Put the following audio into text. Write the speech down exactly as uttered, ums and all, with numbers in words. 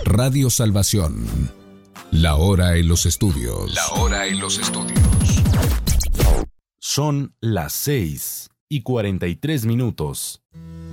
Radio Salvación. La hora en los estudios. La hora en los estudios. Son las seis y cuarenta y tres minutos.